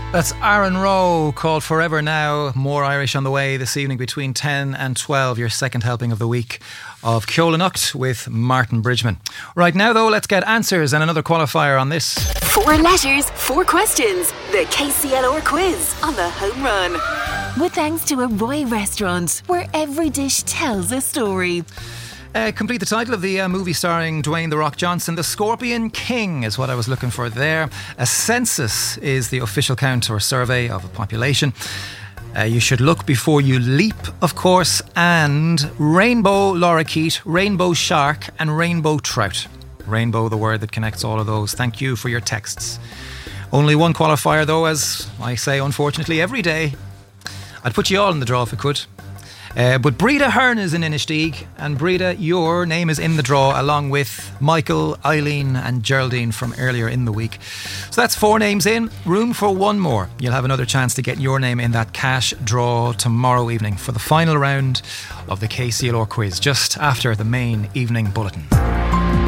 That's Aaron Rowe, called Forever Now. More Irish on the way this evening between 10 and 12. Your second helping of the week of Ceolanucht with Martin Bridgman. Right now, though, let's get answers and another qualifier on this. 4 letters, 4 questions. The KCLR quiz on the home run. With thanks to a Roy restaurant, where every dish tells a story. Complete the title of the movie starring Dwayne "The Rock" Johnson. The Scorpion King is what I was looking for there. A census is the official count or survey of a population. You should look before you leap, of course. And rainbow lorikeet, rainbow shark and rainbow trout. Rainbow, the word that connects all of those. Thank you for your texts. Only one qualifier though, as I say unfortunately every day. I'd put you all in the draw if I could. But Breda Hearn is in Inishtig, and Breda, your name is in the draw along with Michael, Eileen and Geraldine from earlier in the week. So that's 4 names in, room for 1 more. You'll have another chance to get your name in that cash draw tomorrow evening for the final round of the KCLR quiz, just after the main evening bulletin.